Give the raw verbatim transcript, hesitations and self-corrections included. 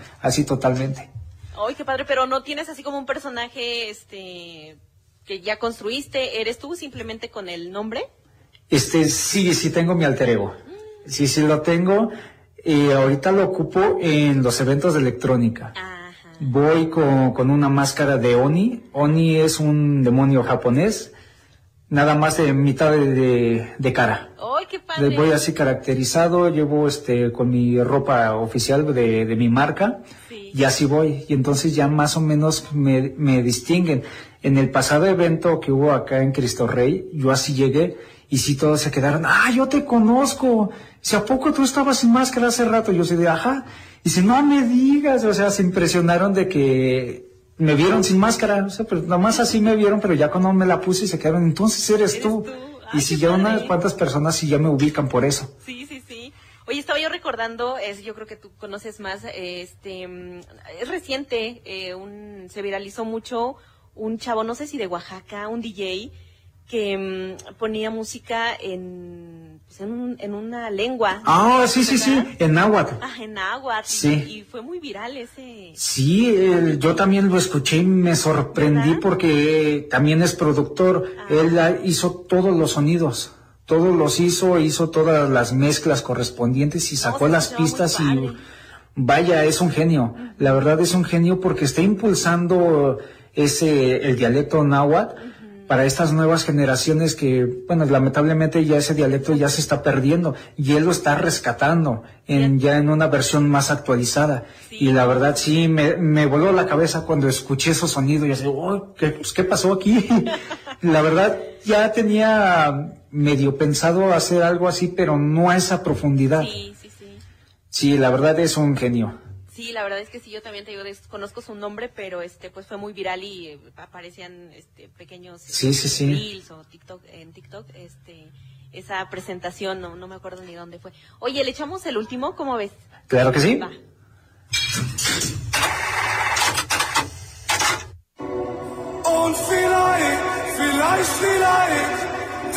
así totalmente. Ay, qué padre, pero no tienes así como un personaje, este, que ya construiste, ¿eres tú simplemente con el nombre? Este, sí, sí tengo mi alter ego. Sí, sí lo tengo. Y ahorita lo ocupo en los eventos de electrónica. Ajá. Voy con, con una máscara de Oni. Oni es un demonio japonés, nada más de mitad de, de, de cara. ¡Ay, qué padre! Voy así caracterizado, llevo este con mi ropa oficial de, de mi marca, sí. Y así voy. Y entonces ya más o menos me, me distinguen. En el pasado evento que hubo acá en Cristo Rey, yo así llegué y sí todos se quedaron, ¡ah, yo te conozco! Si a poco tú estabas sin máscara hace rato, yo sé de, ajá. Y si no me digas, o sea, se impresionaron de que me vieron sin máscara, o sea, pero nomás así me vieron, pero ya cuando me la puse se quedaron, entonces eres, ¿Eres tú. tú? Ay, y si ya unas cuantas personas sí ya me ubican por eso. Sí, sí, sí. Oye, estaba yo recordando, es, yo creo que tú conoces más, este, es reciente, eh, un, se viralizó mucho un chavo, no sé si de Oaxaca, un D J, que um, ponía música en, pues en, un, en una lengua. Ah, oh, sí, sí, sí, en náhuatl. Ah, en náhuatl. Sí. Y, y fue muy viral ese. Sí, eh, yo también lo escuché y me sorprendí, ¿verdad? Porque también es productor. Ah. Él hizo todos los sonidos, todos los hizo, hizo todas las mezclas correspondientes y sacó oh, las pistas y vaya, es un genio. Uh-huh. La verdad es un genio porque está impulsando ese el dialecto náhuatl. Uh-huh. Para estas nuevas generaciones que, bueno, lamentablemente ya ese dialecto ya se está perdiendo y él lo está rescatando en ya en una versión más actualizada. Sí. Y la verdad sí, me, me voló la cabeza cuando escuché esos sonidos y así, oh, ¿qué, pues, ¿qué pasó aquí? La verdad ya tenía medio pensado hacer algo así, pero no a esa profundidad. Sí, sí, sí. Sí, la verdad es un genio. Sí, la verdad es que sí, yo también te digo, desconozco su nombre, pero este pues fue muy viral y eh, aparecían este pequeños sí, sí, sí. reels o TikTok, en TikTok, este esa presentación, no, no me acuerdo ni dónde fue. Oye, ¿le echamos el último? ¿Cómo ves? Claro que sí. Va. Und vielleicht, vielleicht, vielleicht